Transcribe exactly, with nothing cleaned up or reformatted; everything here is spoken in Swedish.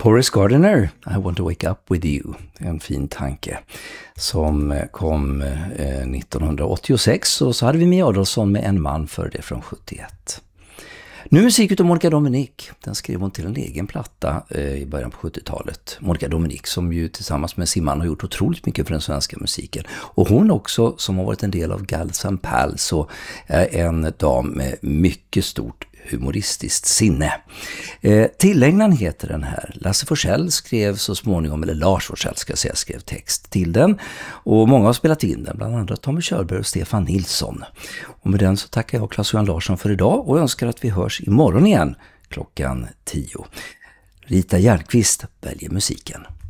Horace Gardiner, I want to wake up with you. En fin tanke som kom eh, nittonhundraåttiosex, och så hade vi Mia Adolfsson med En man för det från sjuttioett. Nu musik utav Monica Dominic. Den skrev hon till en egen platta eh, i början på sjuttiotalet. Monica Dominic som ju tillsammans med sin man har gjort otroligt mycket för den svenska musiken. Och hon också, som har varit en del av Gals and Pals, och är en dam med mycket stort humoristiskt sinne. Eh, tillägnan heter den här. Lasse Forsell skrev så småningom, eller Lars Forsell ska jag säga, skrev text till den. Och många har spelat in den, bland andra Tommy Körberg och Stefan Nilsson. Och med den så tackar jag Claes-Johan Larsson för idag och önskar att vi hörs imorgon igen klockan tio. Rita Järnqvist väljer musiken.